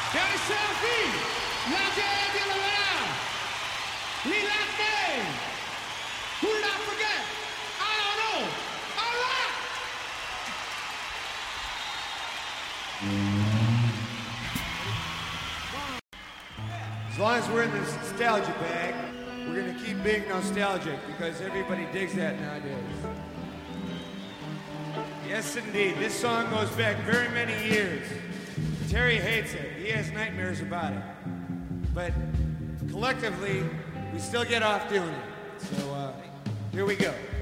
Got a selfie. La gente de la. Relax. Who did I forget? I don't know. All right. As long as we're in the nostalgia bag, we're gonna keep being nostalgic because everybody digs that nowadays. Yes, indeed. This song goes back very many years. Terry hates it. He has nightmares about it. But collectively, we still get off doing it. So here we go.